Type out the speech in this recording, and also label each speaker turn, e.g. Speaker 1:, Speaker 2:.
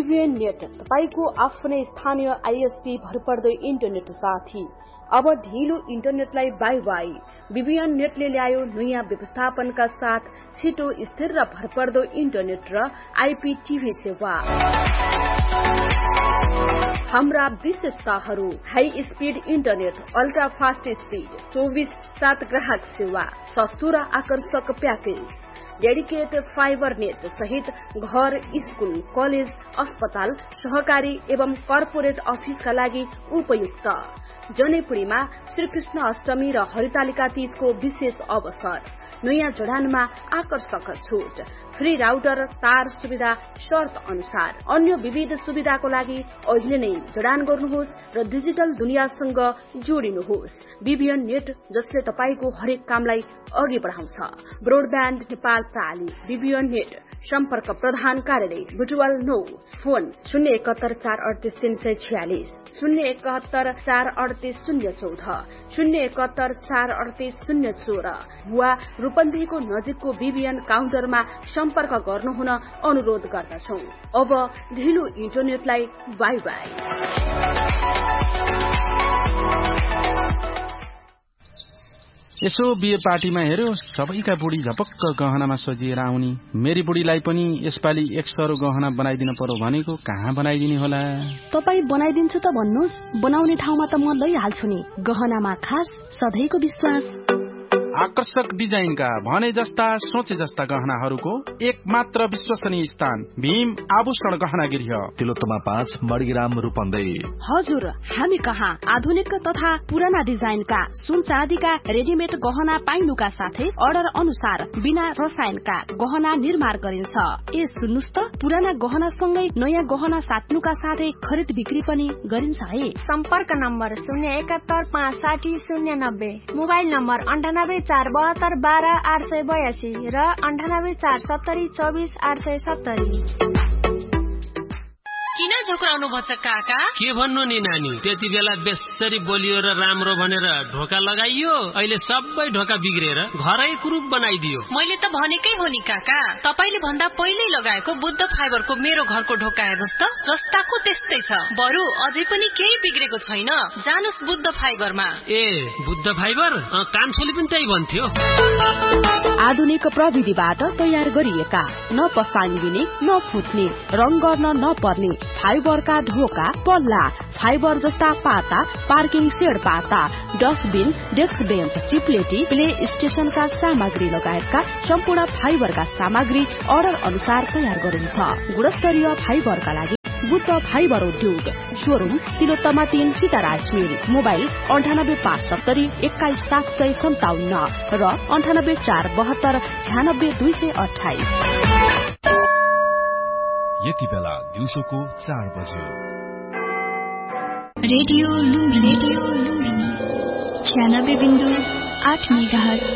Speaker 1: BBN net तपाईको आफ्नै स्थानीय आईएसपी भरपर्दो इन्टरनेट साथी। अब ढिलो इन्टरनेटलाई बाई बाई। बीबीएन नेटले ल्यायो नयाँ व्यवस्थापनका साथ छिटो स्थिर र भरपर्दो इन्टरनेट र आईपीटीभी सेवा। हाम्रा विशेषताहरू: high speed internet, ultra fast speed, 24/7 ग्राहक सेवा, सस्तो र आकर्षक प्याकेज, डेडिकेटेड फाइबर नेट सहित घर, स्कूल, कलेज, अस्पताल, सहकारी एवं कर्पोरेट अफिसका लागि उपयुक्त। जनेपुरीमा श्रीकृष्ण अष्टमी र हरितालिका तीजको विशेष अवसर। नयाँ जडानमा आकर्षक छुट, फ्री राउटर, तार सुविधा शर्त अनुसार। अन्य विविध सुविधाको लागि अहिले नै जडान गर्नुहोस् र डिजिटल दुनियाँसँग जोडिनुहोस्। बीबीएन नेट, जसले तपाईको हरेक कामलाई अघि बढाउँछ। ब्रोडब्यान्ड नेपाल प्राली। बीबीएन नेट सम्पर्क प्रधान कार्यालय बुटवल 9, फोन 071 438 346, 071 438 014, 071 438 016 वा रूपन्देहीको नजिकको बीबीएन काउन्टरमा सम्पर्क गर्नुहुन अनुरोध गर्दछौं। अब ढिलो इन्टरनेटलाई बाई बाई।
Speaker 2: यसो बिहे पार्टीमा हेर्यो, सबैका बुढी झपक्क गहनामा सजिएर आउनी। मेरी बुढीलाई पनि यसपालि 100 गहना बनाइदिन पर्यो भनेको, कहाँ बनाइदिने होला?
Speaker 3: तपाई बनाइदिन्छु त भन्नुस्, बनाउने ठाउँमा त म लैहाल्छु नि। गहनामा खास सधैँको विश्वास।
Speaker 2: आकर्षक डिजाइनका भने जस्ता सोचे जस्ता गहनाहरूको एक मात्र विश्वसनीय स्थान भीम आभूषण गहना गृह,
Speaker 4: तिलोत्तमा 5, मणिग्राम, रूपन्देही।
Speaker 3: हजुर, हामी कहाँ आधुनिक तथा पुराना डिजाइनका सुन चाँदीका रेडिमेड गहना पाइनुका साथै अर्डर अनुसार बिना रसायनका गहना निर्माण गरिन्छ। ए सुन्नुस् त, पुराना गहना सँगै नयाँ गहना साट्नुका साथै खरिद बिक्री पनि गरिन्छ है।
Speaker 5: सम्पर्क नम्बर 071 560 090, मोबाइल नम्बर 98 472 12 882 र 98 470 24 870।
Speaker 6: किन झोक्राउनु भन्छ काका?
Speaker 7: के भन्नु नि नानी, त्यति बेला बेस्तरी बोलियो र राम्रो भनेर ढोका लगाइयो, अहिले सबै ढोका बिग्रेर घरै कुरूप बनाइदियो।
Speaker 6: मैले त भनेकै हो नि काका, तपाईले भन्दा पहिल्यै लगाएको बुद्ध फाइबरको मेरो घरको ढोका हेर्नुस् त, जस्ताको त्यस्तै छ। बरु अझै पनि केही बिग्रेको छैन। जानुस् बुद्ध फाइबरमा।
Speaker 7: ए बुद्ध फाइबर? कान्छोले पनि त्यही भन्थ्यो।
Speaker 3: आधुनिक प्रविधिबाट तयार गरिएका, न पसाइने न फुट्ने, रङ गर्न नपर्ने फाइबरका ढोका, पल्ला, फाइबर जस्ता पाता, पार्किङ सेड पाता, डस्टबिन, डेस्क बेन्च, चिप्लेटी, प्ले स्टेशनका सामग्री लगायतका सम्पूर्ण फाइबरका सामग्री अर्डर अनुसार तयार गरिन्छ। गुणस्तरीय फाइबरका लागि बुद्ध फाइबर उद्योग, शोरूम तिलोत्तमा 3, सीताराज मिल, मोबाइल 98 570 21 757 र 98 472 96 228।
Speaker 4: यति बेला दिउँसोको 4 बज्यो।
Speaker 8: Radio Lumbini 96.8 megahertz.